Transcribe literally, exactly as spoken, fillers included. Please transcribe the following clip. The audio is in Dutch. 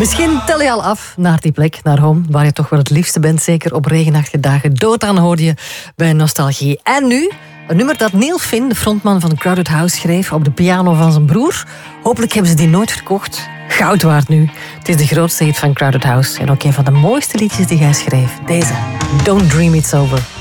Misschien tel je al af naar die plek, naar home, waar je toch wel het liefste bent. Zeker op regenachtige dagen. Doodaan hoorde je bij Nostalgie. En nu, een nummer dat Neil Finn, de frontman van Crowded House, schreef op de piano van zijn broer. Hopelijk hebben ze die nooit verkocht. Goud waard nu. Het is de grootste hit van Crowded House. En ook een van de mooiste liedjes die hij schreef. Deze, Don't Dream It's Over.